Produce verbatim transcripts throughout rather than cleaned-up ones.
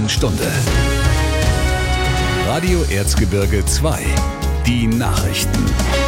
halben Stunde. Radio Erzgebirge zwei. Die Nachrichten.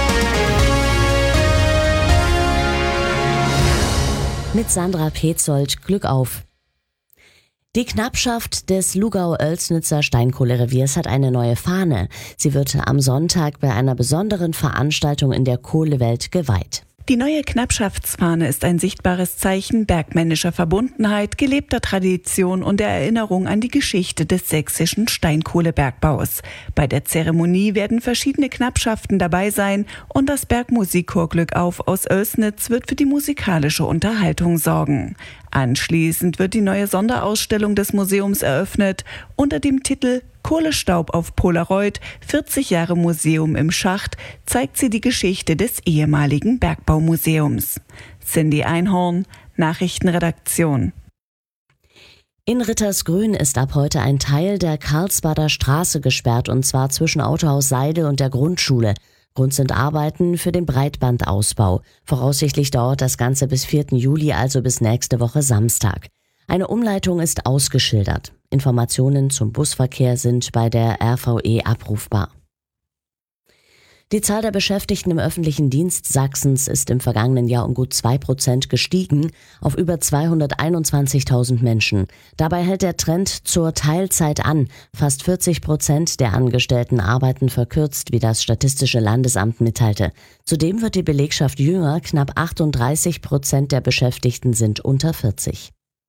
Mit Sandra Petzold, Glück auf. Die Knappschaft des Lugau-Oelsnitzer Steinkohlereviers hat eine neue Fahne. Sie wird am Sonntag bei einer besonderen Veranstaltung in der Kohlewelt geweiht. Die neue Knappschaftsfahne ist ein sichtbares Zeichen bergmännischer Verbundenheit, gelebter Tradition und der Erinnerung an die Geschichte des sächsischen Steinkohlebergbaus. Bei der Zeremonie werden verschiedene Knappschaften dabei sein und das Bergmusikchor Glück auf aus Oelsnitz wird für die musikalische Unterhaltung sorgen. Anschließend wird die neue Sonderausstellung des Museums eröffnet unter dem Titel Kohlestaub auf Polaroid, vierzig Jahre Museum im Schacht, zeigt sie die Geschichte des ehemaligen Bergbaumuseums. Cindy Einhorn, Nachrichtenredaktion. In Rittersgrün ist ab heute ein Teil der Karlsbader Straße gesperrt, und zwar zwischen Autohaus Seide und der Grundschule. Grund sind Arbeiten für den Breitbandausbau. Voraussichtlich dauert das Ganze bis vierten Juli, also bis nächste Woche Samstag. Eine Umleitung ist ausgeschildert. Informationen zum Busverkehr sind bei der R V E abrufbar. Die Zahl der Beschäftigten im öffentlichen Dienst Sachsens ist im vergangenen Jahr um gut zwei Prozent gestiegen auf über zweihunderteinundzwanzigtausend Menschen. Dabei hält der Trend zur Teilzeit an. Fast vierzig Prozent der Angestellten arbeiten verkürzt, wie das Statistische Landesamt mitteilte. Zudem wird die Belegschaft jünger. Knapp achtunddreißig Prozent der Beschäftigten sind unter vierzig.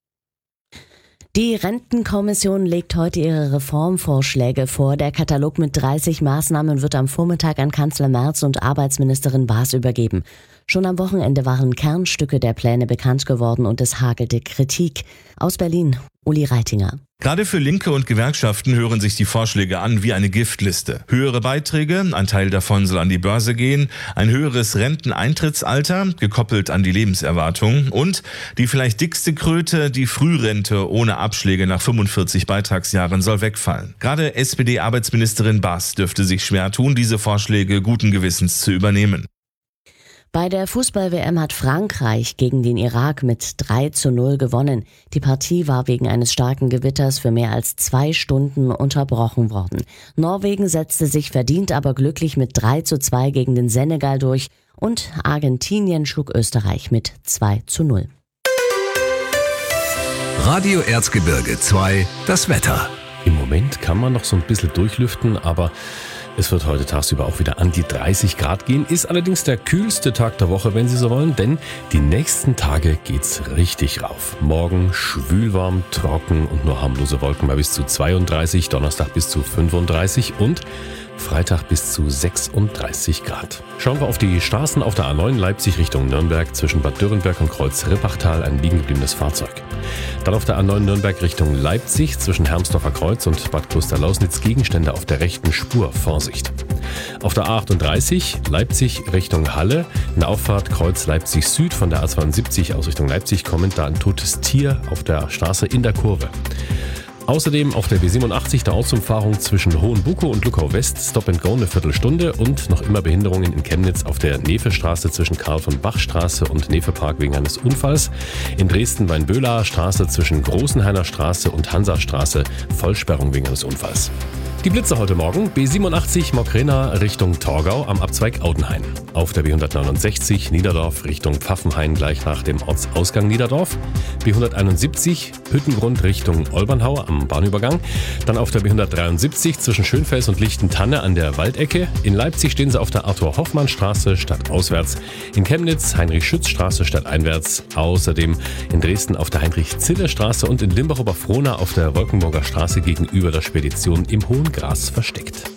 Die Rentenkommission legt heute ihre Reformvorschläge vor. Der Katalog mit dreißig Maßnahmen wird am Vormittag an Kanzler Merz und Arbeitsministerin Baas übergeben. Schon am Wochenende waren Kernstücke der Pläne bekannt geworden und es hagelte Kritik. Aus Berlin, Uli Reitinger. Gerade für Linke und Gewerkschaften hören sich die Vorschläge an wie eine Giftliste. Höhere Beiträge, ein Teil davon soll an die Börse gehen, ein höheres Renteneintrittsalter, gekoppelt an die Lebenserwartung und die vielleicht dickste Kröte, die Frührente ohne Abschläge nach fünfundvierzig Beitragsjahren soll wegfallen. Gerade S P D-Arbeitsministerin Baas dürfte sich schwer tun, diese Vorschläge guten Gewissens zu übernehmen. Bei der Fußball-W M hat Frankreich gegen den Irak mit drei zu null gewonnen. Die Partie war wegen eines starken Gewitters für mehr als zwei Stunden unterbrochen worden. Norwegen setzte sich verdient, aber glücklich mit drei zu zwei gegen den Senegal durch und Argentinien schlug Österreich mit zwei zu null. Radio Erzgebirge zwei, das Wetter. Im Moment kann man noch so ein bisschen durchlüften, aber es wird heute tagsüber auch wieder an die dreißig Grad gehen, ist allerdings der kühlste Tag der Woche, wenn Sie so wollen, denn die nächsten Tage geht's richtig rauf. Morgen schwülwarm, trocken und nur harmlose Wolken bei bis zu zweiunddreißig, Donnerstag bis zu fünfunddreißig und Freitag bis zu sechsunddreißig Grad. Schauen wir auf die Straßen auf der A neun Leipzig Richtung Nürnberg, zwischen Bad Dürrenberg und Kreuz-Rippachtal ein liegen gebliebenes Fahrzeug. Dann auf der A neun Nürnberg Richtung Leipzig, zwischen Hermsdorfer Kreuz und Bad Klosterlausnitz Gegenstände auf der rechten Spur, Vorsicht. Auf der A achtunddreißig Leipzig Richtung Halle, in der Auffahrt Kreuz Leipzig Süd von der A zweiundsiebzig aus Richtung Leipzig kommend da ein totes Tier auf der Straße in der Kurve. Außerdem auf der B siebenundachtzig der Ortsumfahrung zwischen Hohenbukow und Luckau West Stop and Go eine Viertelstunde und noch immer Behinderungen in Chemnitz auf der Nefe-Straße zwischen Karl-von-Bach-Straße und Nefe-Park wegen eines Unfalls. In Dresden-Weinböhler Straße zwischen Großenhainer Straße und Hansastraße Vollsperrung wegen eines Unfalls. Die Blitze heute Morgen, B siebenundachtzig Mokrena Richtung Torgau am Abzweig Audenhain. Auf der B hundertneunundsechzig Niederdorf Richtung Pfaffenhain gleich nach dem Ortsausgang Niederdorf. B hunderteinundsiebzig Hüttengrund Richtung Olbernhau am Bahnübergang. Dann auf der B hundertdreiundsiebzig zwischen Schönfels und Lichtentanne an der Waldecke. In Leipzig stehen sie auf der Arthur-Hoffmann-Straße stadtauswärts. In Chemnitz Heinrich-Schütz-Straße stadteinwärts. Außerdem in Dresden auf der Heinrich-Zille-Straße und in Limbach-Oberfrohna auf der Wolkenburger Straße gegenüber der Spedition im Hohen Gras versteckt.